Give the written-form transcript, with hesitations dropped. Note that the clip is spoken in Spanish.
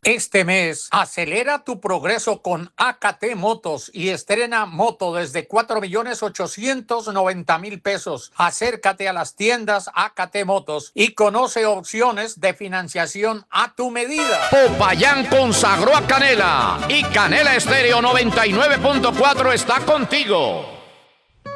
Este mes, acelera tu progreso con AKT Motos y estrena moto desde 4,890,000 pesos. Acércate a las tiendas AKT Motos y conoce opciones de financiación a tu medida. Popayán consagró a Canela y Canela Estéreo 99.4 está contigo.